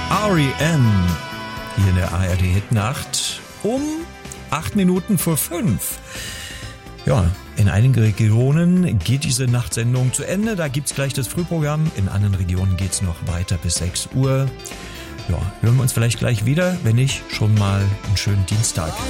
R.E.M. hier in der ARD Hitnacht um 5:08. Ja, in einigen Regionen geht diese Nachtsendung zu Ende. Da gibt's gleich das Frühprogramm. In anderen Regionen geht's noch weiter bis 6 Uhr. Ja, hören wir uns vielleicht gleich wieder. Wenn nicht, schon mal einen schönen Dienstag.